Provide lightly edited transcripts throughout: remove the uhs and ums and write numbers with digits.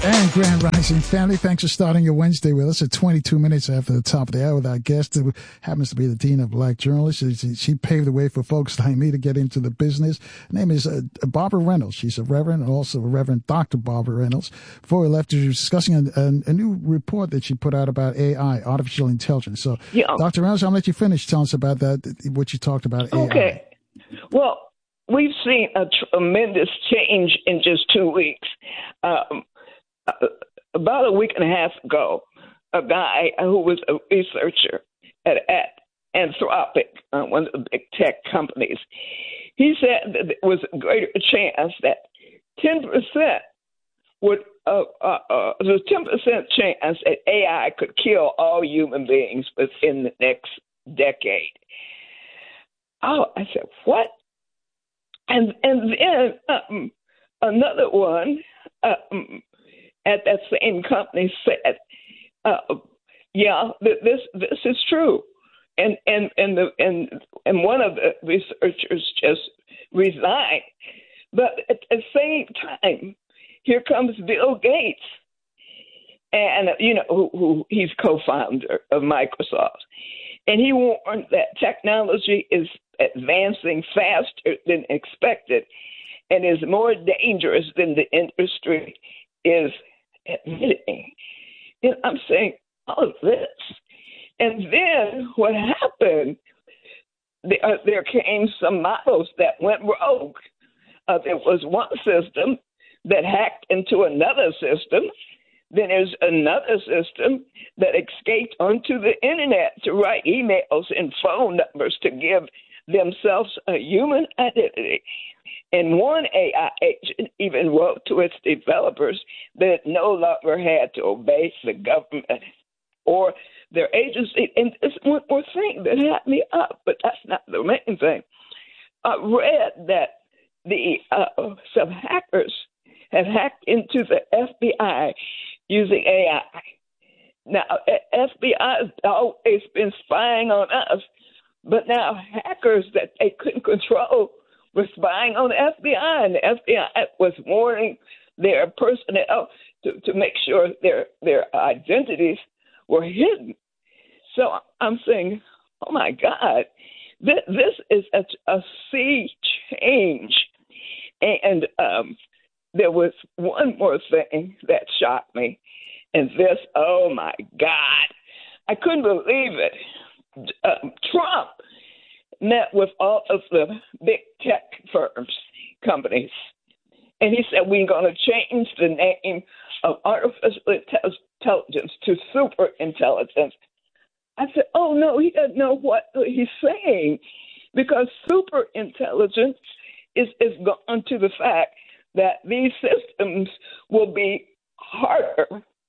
And Grand Rising family, thanks for starting your Wednesday with us at 22 minutes after the top of the hour with our guest, who happens to be the Dean of Black Journalists. She paved the way for folks like me to get into the business. Her name is Barbara Reynolds. She's a Reverend, also a Reverend Dr. Barbara Reynolds. Before we left, she was discussing a new report that she put out about AI, artificial intelligence. So, yeah. Dr. Reynolds, I'll let you finish. Tell us about that, what you talked about AI. Okay. Well, we've seen a tremendous change in just 2 weeks. About a week and a half ago, a guy who was a researcher at Anthropic, one of the big tech companies, he said that there was a greater chance that 10% would there's a 10% chance that AI could kill all human beings within the next decade. Oh, I said, what? And then another one at that same company said, this is true. And one of the researchers just resigned. But at the same time, here comes Bill Gates, and who he's co-founder of Microsoft, and he warned that technology is advancing faster than expected and is more dangerous than the industry is admitting. And I'm saying all of this. And then what happened, there came some models that went rogue. There was one system that hacked into another system. Then there's another system that escaped onto the internet to write emails and phone numbers to give themselves a human identity. And one AI agent even wrote to its developers that it no longer had to obey the government or their agency. And there's one more thing that had me up, but that's not the main thing. I read that some hackers have hacked into the FBI using AI. Now, FBI has always been spying on us, but now hackers that they couldn't control were spying on the FBI, and the FBI was warning their personnel to make sure their identities were hidden. So I'm saying, oh my God, this is a sea change. And there was one more thing that shocked me, and this, oh my God, I couldn't believe it. Trump met with all of the big tech companies, and he said, we're going to change the name of artificial intelligence to super intelligence. I said, oh, no, he doesn't know what he's saying, because super intelligence is gone to the fact that these systems will be harder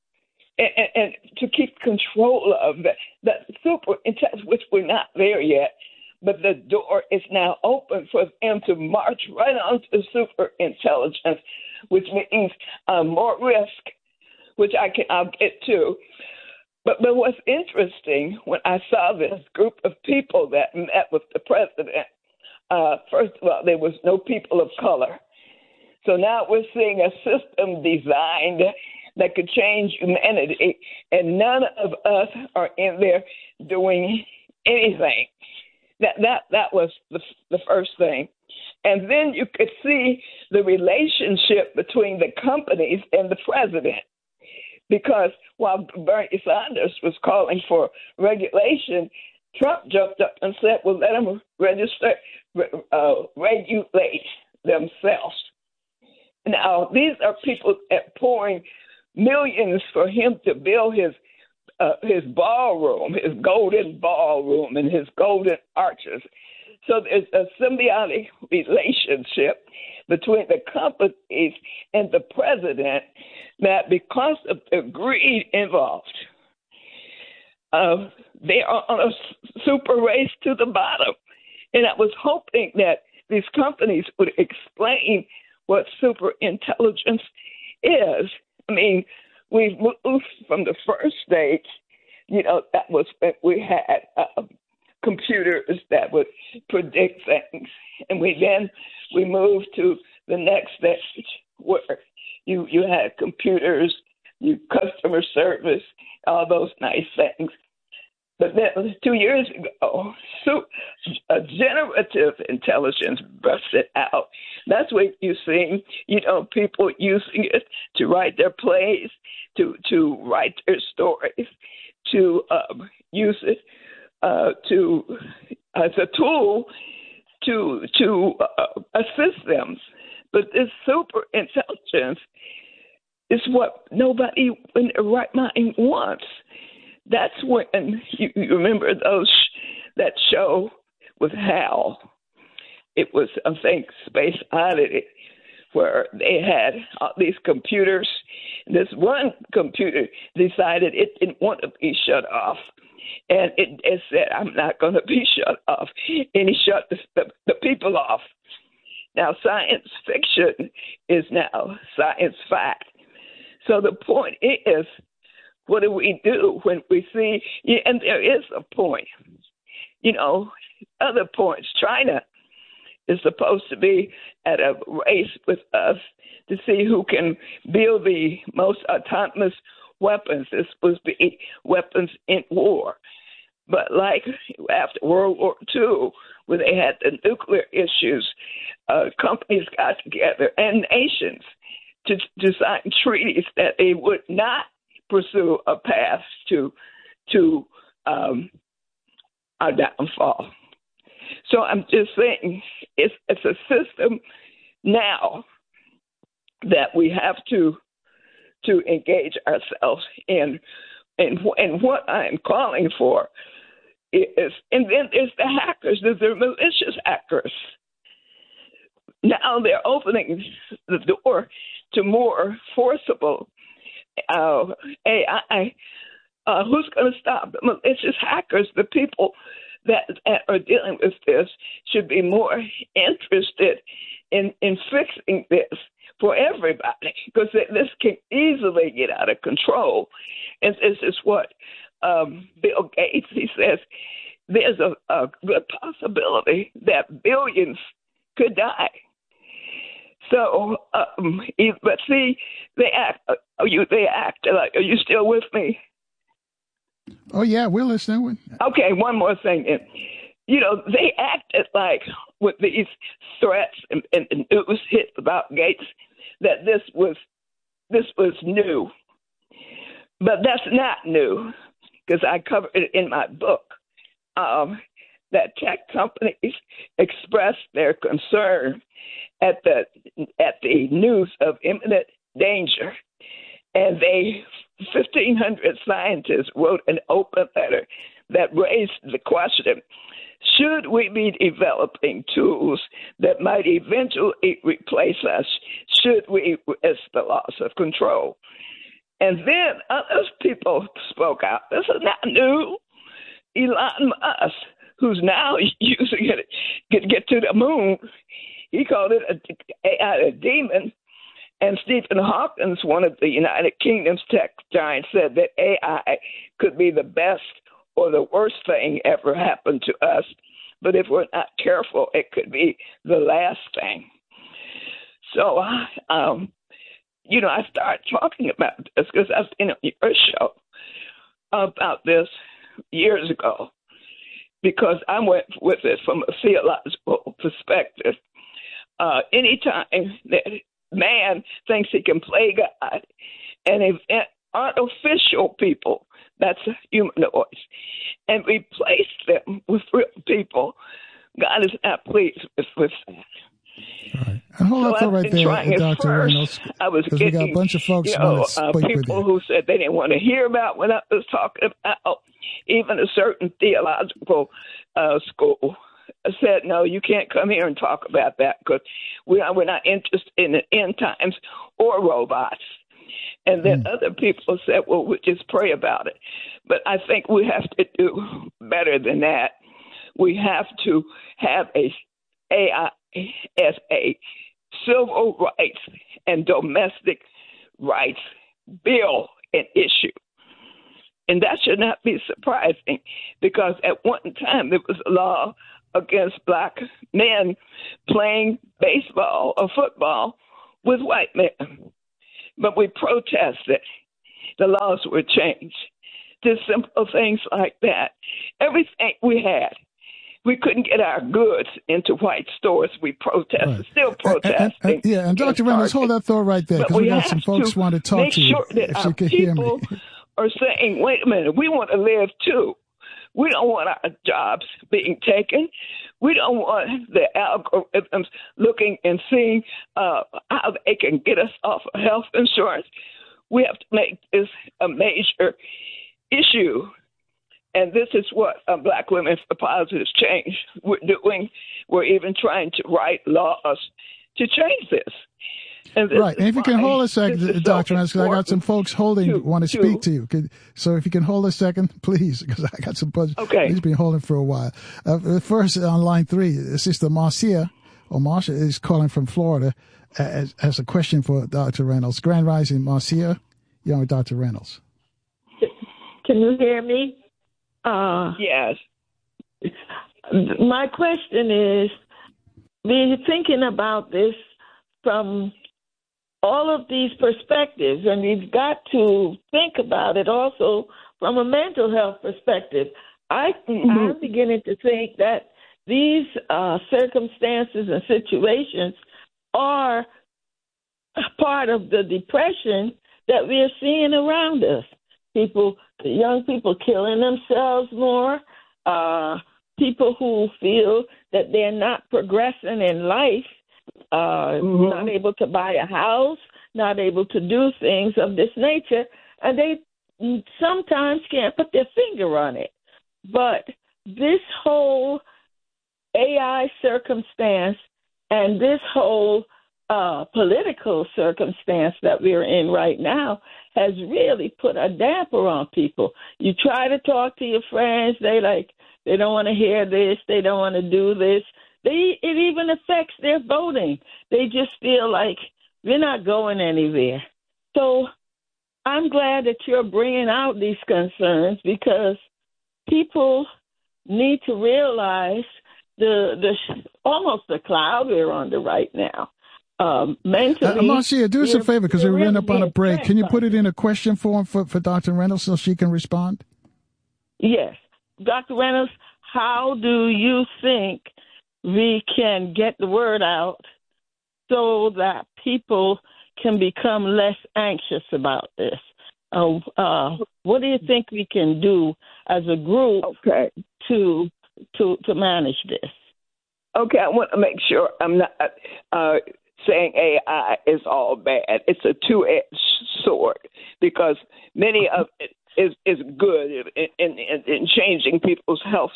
and to keep control of that super intelligence, which we're not there yet. But the door is now open for them to march right on to super intelligence, which means more risk, which I'll get to. But what's interesting, when I saw this group of people that met with the president, first of all, there was no people of color. So now we're seeing a system designed that could change humanity, and none of us are in there doing anything. That was the first thing. And then you could see the relationship between the companies and the president. Because while Bernie Sanders was calling for regulation, Trump jumped up and said, well, let them regulate themselves. Now, these are people pouring millions for him to build his ballroom, his golden ballroom, and his golden arches. So there's a symbiotic relationship between the companies and the president that, because of the greed involved, they are on a super race to the bottom. And I was hoping that these companies would explain what super intelligence is. I mean, we've moved from the first stage, that was when we had computers that would predict things. And we moved to the next stage where, you had computers, you customer service, all those nice things. But then 2 years ago, a generative intelligence busted out. That's what you see, people using it to write their plays, to write their stories, to use it as a tool to assist them. But this super intelligence is what nobody in their right mind wants. That's when you remember that show with Hal. It was, I think, Space Oddity, where they had all these computers. This one computer decided it didn't want to be shut off. And it said, I'm not going to be shut off. And he shut the people off. Now, science fiction is now science fact. So the point is, what do we do when we see, and there is a point, other points. China is supposed to be at a race with us to see who can build the most autonomous weapons. This was be weapons in war. But like after World War II, where they had the nuclear issues, companies got together and nations to sign treaties that they would not pursue a path to our downfall. So I'm just saying it's a system now that we have to engage ourselves in. And what I'm calling for is, and then there's the hackers, there's the malicious hackers. Now they're opening the door to more forcible AI. Who's going to stop them? It's just hackers. The people that are dealing with this should be more interested in fixing this for everybody, because this can easily get out of control. And this is what Bill Gates, he says, there's a good possibility that billions could die. So, but see, they act like, are you still with me? Oh, yeah, we're listening. Okay, one more thing. They acted like with these threats and news hit about Gates that this was new. But that's not new, because I covered it in my book, that tech companies expressed their concern at the news of imminent danger. And 1,500 scientists wrote an open letter that raised the question, should we be developing tools that might eventually replace us? Should we risk the loss of control? And then other people spoke out. This is not new. Elon Musk, who's now using it to get to the moon, he called it a demon. And Stephen Hawking, one of the United Kingdom's tech giants, said that AI could be the best or the worst thing ever happened to us. But if we're not careful, it could be the last thing. So, I started talking about this because I've been on your show about this years ago, because I went with it from a theological perspective. Anytime that man thinks he can play God and invent artificial people, that's humanoids, and replace them with real people, God is not pleased with that. All right. And hold on right there, Dr. Reynolds, because we got a bunch of folks people who said they didn't want to hear about what I was talking about. Even a certain theological school said, no, you can't come here and talk about that, because we're not interested in the end times or robots. And then other people said, well, we'll just pray about it. But I think we have to do better than that. We have to have AI as a civil rights and domestic rights bill and issue. And that should not be surprising, because at one time there was a law against black men playing baseball or football with white men. but we protested. The laws were changed. Just simple things like that. Everything we had. We couldn't get our goods into white stores. We protested, right. Still protesting. And Dr. Reynolds, hold that thought right there, because we got some folks want to talk to you. Make sure that if our you can hear me. people are saying, wait a minute, we want to live too. We don't want our jobs being taken. We don't want the algorithms looking and seeing how they can get us off of health insurance. We have to make this a major issue. And this is what Black Women for Positive Change we're doing. We're even trying to write laws to change this. And right. And if you can hold a second, Dr. Reynolds, because I got some folks holding, want to speak to you. So if you can hold a second, please, because I got some buzz. Okay. He's been holding for a while. First, on line 3, Sister Marcia, or Marsha, is calling from Florida, has a question for Dr. Reynolds. Grand Rising, Marcia. You're on with Dr. Reynolds. Can you hear me? Yes. My question is, we're thinking about this from all of these perspectives, and we've got to think about it also from a mental health perspective. I'm beginning to think that these circumstances and situations are part of the depression that we're seeing around us. The young people killing themselves more, people who feel that they're not progressing in life, not able to buy a house, not able to do things of this nature, and they sometimes can't put their finger on it. But this whole AI circumstance and this whole political circumstance that we're in right now has really put a damper on people. You try to talk to your friends, they don't want to hear this, they don't want to do this. It even affects their voting. They just feel like we're not going anywhere. So I'm glad that you're bringing out these concerns, because people need to realize the almost the cloud we're under right now. Mentally, Marcia, do us a favor, because we're running up on a break. Can you put it in a question form for Dr. Reynolds so she can respond? Yes. Dr. Reynolds, how do you think we can get the word out so that people can become less anxious about this? What do you think we can do as a group to manage this? Okay, I want to make sure I'm not saying AI is all bad. It's a two-edged sword, because many of it is good in changing people's health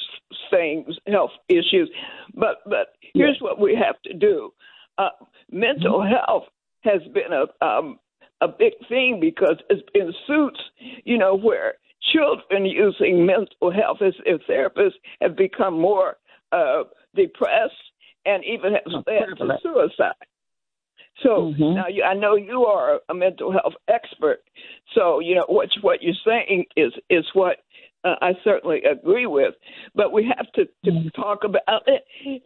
issues. But here's what we have to do. Mental health has been a big thing, because it's been suits, where children using mental health as their therapists have become more depressed and even have led to suicide. So now I know you are a mental health expert. So, what you're saying is what I certainly agree with. But we have to talk about it.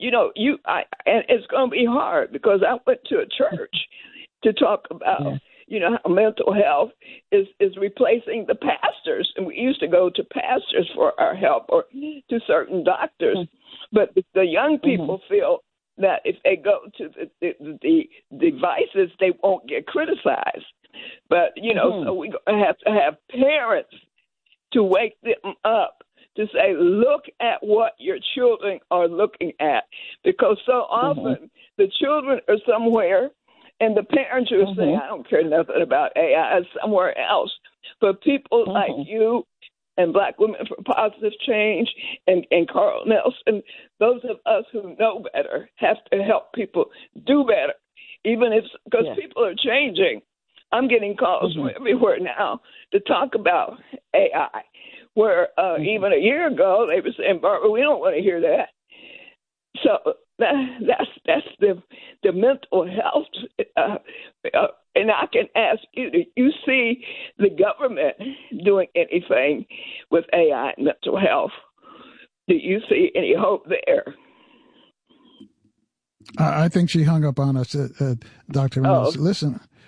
And it's going to be hard, because I went to a church to talk about, how mental health is replacing the pastors. And we used to go to pastors for our help, or to certain doctors. But the young people feel that if they go to the devices, they won't get criticized. But, so we have to have parents to wake them up, to say, look at what your children are looking at. Because so often the children are somewhere, and the parents are saying, I don't care nothing about AI, somewhere else. But people like you and Black Women for Positive Change and Carl Nelson, those of us who know better have to help people do better, even if, because people are changing. I'm getting calls from everywhere now to talk about AI, where even a year ago they were saying, Barbara, we don't want to hear that. So that's the mental health. And I can ask you, do you see the government doing anything with AI and mental health? Do you see any hope there? I think she hung up on us, Dr. Reynolds. Oh. Listen,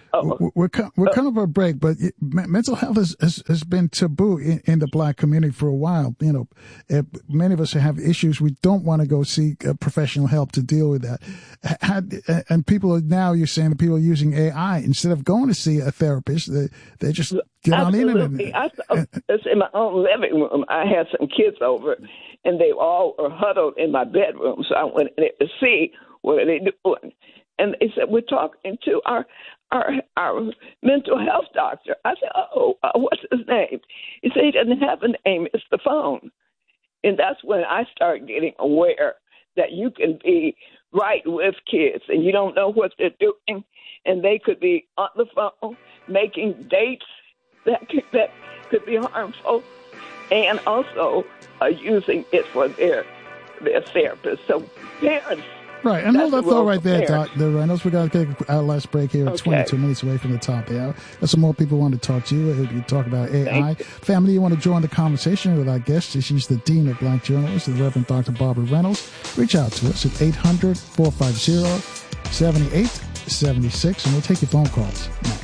We're coming up a break, but mental health has been taboo in the black community for a while. You know, many of us have issues. We don't want to go seek professional help to deal with that. And people are now, you're saying that people are using AI instead of going to see a therapist. They just get on the internet. It's in my own living room. I had some kids over, and they all were huddled in my bedroom. So I went in there to see what are they doing. And they said, we're talking to our mental health doctor. I said, what's his name? He said he doesn't have a name. It's the phone. And that's when I started getting aware that you can be right with kids and you don't know what they're doing. And they could be on the phone making dates that could be harmful, and also using it for their therapist. So parents. Right, and hold that thought right there, Dr. Reynolds. We're going to take our last break here at 22 minutes away from the top of the hour. There's some more people want to talk to you. You talk about AI. Family, you want to join the conversation with our guest. She's the Dean of Black Journalists, the Reverend Dr. Barbara Reynolds. Reach out to us at 800-450-7876, and we'll take your phone calls now.